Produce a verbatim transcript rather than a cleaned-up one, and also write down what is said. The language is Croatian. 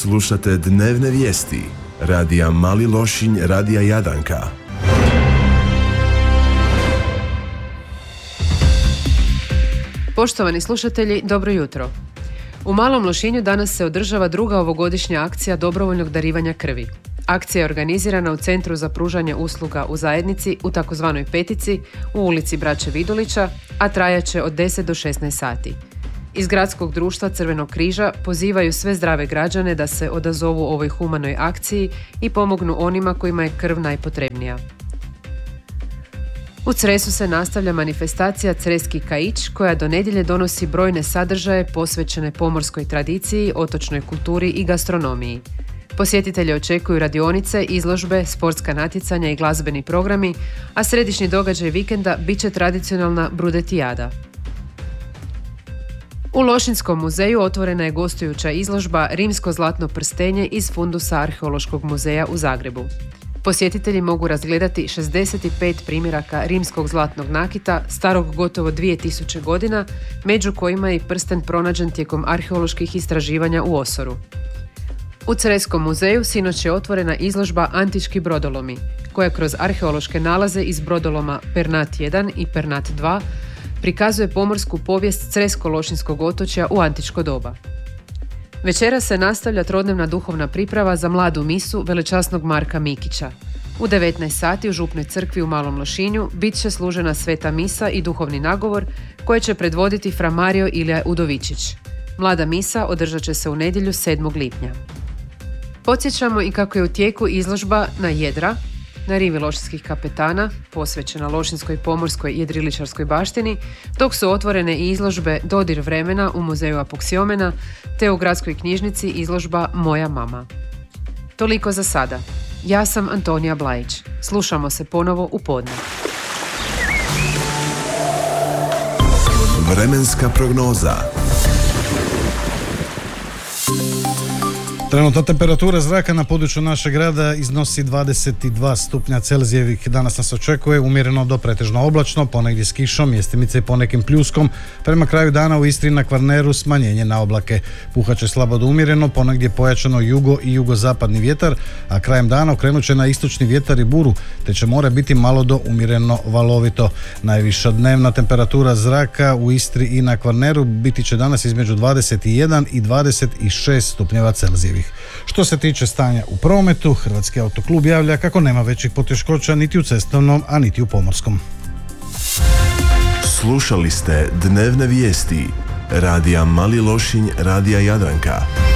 Slušate dnevne vijesti radija Mali Lošinj, radija Jadranka. Poštovani slušatelji, dobro jutro. U Malom Lošinju danas se održava druga ovogodišnja akcija dobrovoljnog darivanja krvi. Akcija je organizirana u Centru za pružanje usluga u zajednici u takozvanoj Petici u ulici Braće Vidulića, a trajaće od deset do šesnaest sati. Iz Gradskog društva Crvenog križa pozivaju sve zdrave građane da se odazovu ovoj humanoj akciji i pomognu onima kojima je krv najpotrebnija. U Cresu se nastavlja manifestacija Creski kaić, koja do nedjelje donosi brojne sadržaje posvećene pomorskoj tradiciji, otočnoj kulturi i gastronomiji. Posjetitelje očekuju radionice, izložbe, sportska natjecanja i glazbeni programi, a središnji događaj vikenda bit će tradicionalna brudetijada. U Lošinjskom muzeju otvorena je gostujuća izložba Rimsko zlatno prstenje iz fundusa Arheološkog muzeja u Zagrebu. Posjetitelji mogu razgledati šezdeset pet primjeraka rimskog zlatnog nakita, starog gotovo dvije tisuće godina, među kojima je i prsten pronađen tijekom arheoloških istraživanja u Osoru. U Creskom muzeju sinoć je otvorena izložba Antički brodolomi, koja kroz arheološke nalaze iz brodoloma Pernat jedan i Pernat dva prikazuje pomorsku povijest Cresko-Lošinjskog otočja u antičko doba. Večera se nastavlja trodnevna duhovna priprava za mladu misu velečasnog Marka Mikića. U devetnaest sati u Župnoj crkvi u Malom Lošinju bit će služena sveta misa i duhovni nagovor koje će predvoditi fra Mario Ilija Udovičić. Mlada misa održat će se u nedjelju sedmog lipnja. Podsjećamo i kako je u tijeku izložba na jedra, na rivi lošinjskih kapetana, posvećena lošinjskoj pomorskoj jedriličarskoj baštini, dok su otvorene i izložbe Dodir vremena u muzeju Apoksiomena, te u gradskoj knjižnici izložba Moja mama. Toliko za sada. Ja sam Antonija Blajić. Slušamo se ponovo u podne. Vremenska prognoza. Trenutna temperatura zraka na području našeg grada iznosi dvadeset dva stupnja Celzijevih. Danas nas očekuje umjereno do pretežno oblačno, ponegdje s kišom, mjestimice i ponekim pljuskom. Prema kraju dana u Istri na Kvarneru smanjenje na oblake. Puhaće slabo do umjereno, ponegdje pojačano jugo i jugozapadni vjetar, a krajem dana okrenut će na istočni vjetar i buru, te će more biti malo do umjereno valovito. Najviša dnevna temperatura zraka u Istri i na Kvarneru biti će danas između dvadeset jedan i dvadeset šest stupnjeva Celzijevih. Što se tiče stanja u prometu, Hrvatski autoklub javlja kako nema većih poteškoća niti u cestovnom, a niti u pomorskom. Slušali ste dnevne vijesti radija Mali Lošinj, radija Jadranka.